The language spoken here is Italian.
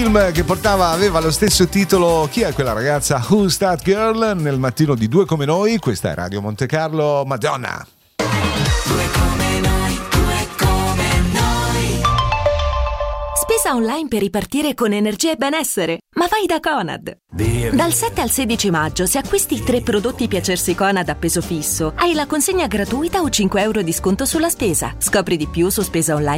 film che aveva lo stesso titolo. Chi è quella ragazza? Who's That Girl? Nel mattino di Due Come Noi. Questa è Radio Monte Carlo. Madonna. Spesa online per ripartire con energia e benessere, ma vai da Conad. Dal 7 al 16 maggio, se acquisti 3 prodotti Piacersi Conad a peso fisso, hai la consegna gratuita o 5 euro di sconto sulla spesa. Scopri di più su spesaonline.it.